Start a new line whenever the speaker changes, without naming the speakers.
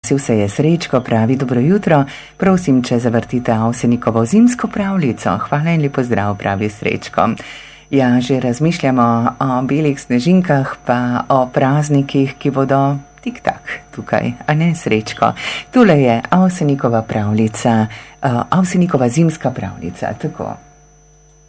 oglasil se je Srečko, pravi dobro jutro. Prosim, če zavrtite Avsenikovo zimsko pravljico. Hvala in lepo zdrav, pravi Srečko. Ja, že razmišljamo o belih snežinkah, pa o praznikih, ki bodo tik-tak tukaj, a ne, Srečko? Tule je Avsenikova pravljica, Avsenikova zimska pravljica, tako.